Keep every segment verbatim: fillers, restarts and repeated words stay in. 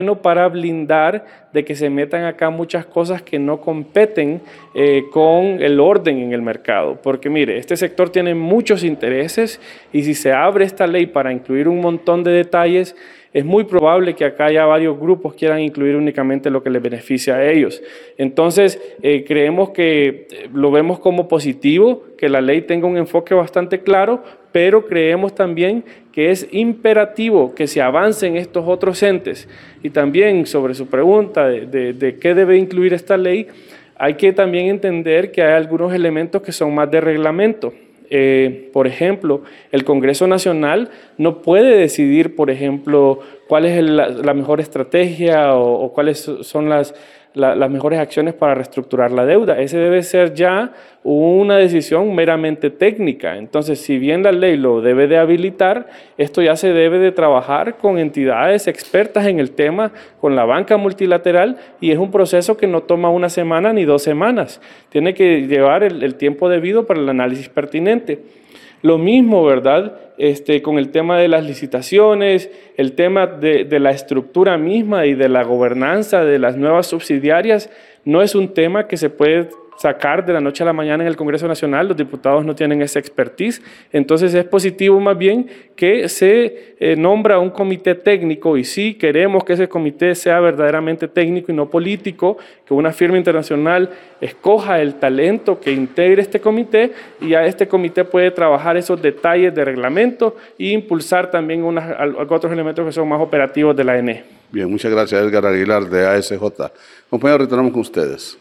para blindar de que se metan acá muchas cosas que no competen eh, con el orden en el mercado. Porque mire, este sector tiene muchos intereses y si se abre esta ley para incluir un montón de detalles, es muy probable que acá haya varios grupos quieran incluir únicamente lo que les beneficia a ellos. Entonces, eh, creemos que lo vemos como positivo, que la ley tenga un enfoque bastante claro, pero creemos también que es imperativo que se avance en estos otros entes. Y también sobre su pregunta de, de, de qué debe incluir esta ley, hay que también entender que hay algunos elementos que son más de reglamento. Eh, por ejemplo, el Congreso Nacional no puede decidir, por ejemplo, cuál es el, la, la mejor estrategia o, o cuáles son las, la, las mejores acciones para reestructurar la deuda. Ese debe ser ya una decisión meramente técnica. Entonces, si bien la ley lo debe de habilitar, esto ya se debe de trabajar con entidades expertas en el tema, con la banca multilateral, y es un proceso que no toma una semana ni dos semanas. Tiene que llevar el, el tiempo debido para el análisis pertinente. Lo mismo, ¿verdad? Este, con el tema de las licitaciones, el tema de, de la estructura misma y de la gobernanza de las nuevas subsidiarias, no es un tema que se puede sacar de la noche a la mañana en el Congreso Nacional. Los diputados no tienen esa expertise. Entonces es positivo más bien que se eh, nombra un comité técnico, y sí queremos que ese comité sea verdaderamente técnico y no político, que una firma internacional escoja el talento que integre este comité, y ya este comité puede trabajar esos detalles de reglamento e impulsar también unas, otros elementos que son más operativos de la A N E. Bien, muchas gracias, Edgar Aguilar, de A S J. Compañeros, retornamos con ustedes.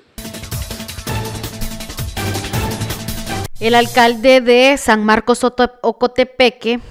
El alcalde de San Marcos Ocotepeque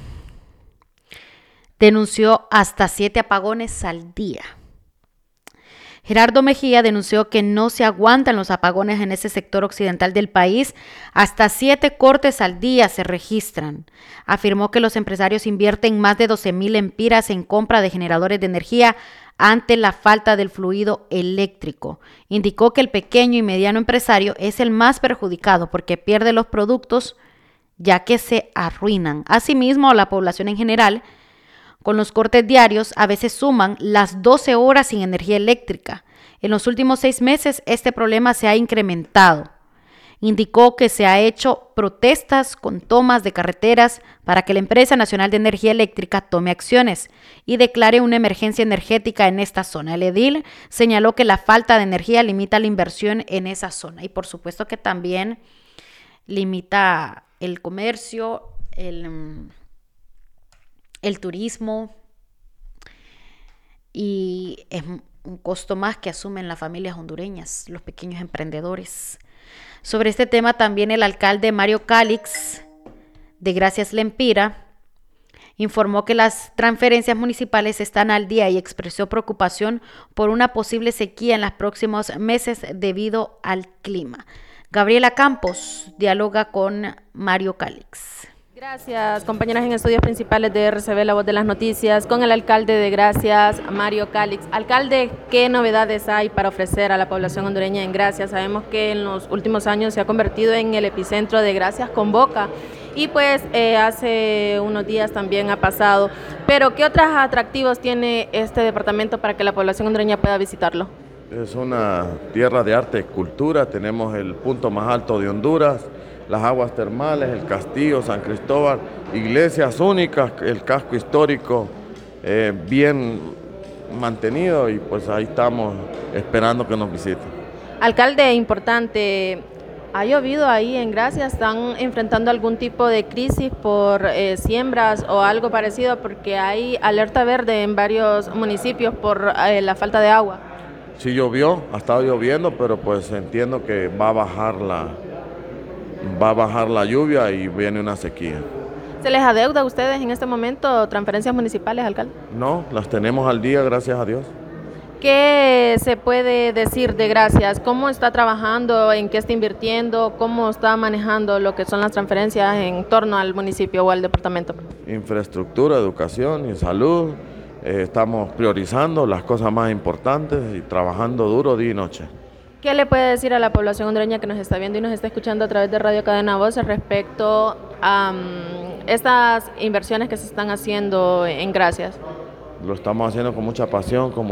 denunció hasta siete apagones al día. Gerardo Mejía denunció que no se aguantan los apagones en ese sector occidental del país. Hasta siete cortes al día se registran. Afirmó que los empresarios invierten más de doce mil empiras en compra de generadores de energía ante la falta del fluido eléctrico. Indicó que el pequeño y mediano empresario es el más perjudicado porque pierde los productos ya que se arruinan. Asimismo, la población en general, con los cortes diarios, a veces suman las doce horas sin energía eléctrica. En los últimos seis meses, este problema se ha incrementado. Indicó que se ha hecho protestas con tomas de carreteras para que la Empresa Nacional de Energía Eléctrica tome acciones y declare una emergencia energética en esta zona. El edil señaló que la falta de energía limita la inversión en esa zona y por supuesto que también limita el comercio, el, el turismo, y es un costo más que asumen las familias hondureñas, los pequeños emprendedores. Sobre este tema también el alcalde Mario Calix de Gracias Lempira informó que las transferencias municipales están al día y expresó preocupación por una posible sequía en los próximos meses debido al clima. Gabriela Campos dialoga con Mario Calix. Gracias, compañeras en estudios principales de R C B, La Voz de las Noticias, con el alcalde de Gracias, Mario Calix. Alcalde, ¿qué novedades hay para ofrecer a la población hondureña en Gracias? Sabemos que en los últimos años se ha convertido en el epicentro de Gracias con Boca y pues eh, hace unos días también ha pasado. Pero ¿qué otros atractivos tiene este departamento para que la población hondureña pueda visitarlo? Es una tierra de arte y cultura, tenemos el punto más alto de Honduras, las aguas termales, el castillo San Cristóbal, iglesias únicas, el casco histórico eh, bien mantenido, y pues ahí estamos esperando que nos visiten. Alcalde, importante, ¿ha llovido ahí en Gracias? ¿Están enfrentando algún tipo de crisis por eh, siembras o algo parecido? Porque hay alerta verde en varios municipios por eh, la falta de agua. Sí llovió, ha estado lloviendo, pero pues entiendo que va a bajar la... va a bajar la lluvia y viene una sequía. ¿Se les adeuda a ustedes en este momento transferencias municipales, alcalde? No, las tenemos al día, gracias a Dios. ¿Qué se puede decir de Gracias? ¿Cómo está trabajando? ¿En qué está invirtiendo? ¿Cómo está manejando lo que son las transferencias en torno al municipio o al departamento? Infraestructura, educación y salud. Eh, estamos priorizando las cosas más importantes y trabajando duro día y noche. ¿Qué le puede decir a la población hondureña que nos está viendo y nos está escuchando a través de Radio Cadena Voz respecto a um, estas inversiones que se están haciendo en Gracias? lo estamos haciendo con mucha pasión, con